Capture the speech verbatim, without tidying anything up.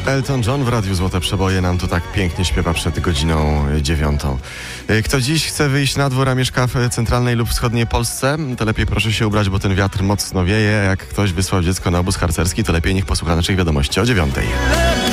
Elton John w Radiu Złote Przeboje nam tu tak pięknie śpiewa przed godziną dziewiątą. Kto dziś chce wyjść na dwór, a mieszka w centralnej lub wschodniej Polsce, to lepiej proszę się ubrać, bo ten wiatr mocno wieje. Jak ktoś wysłał dziecko na obóz harcerski, to lepiej niech posłucha naszych wiadomości o dziewiątej.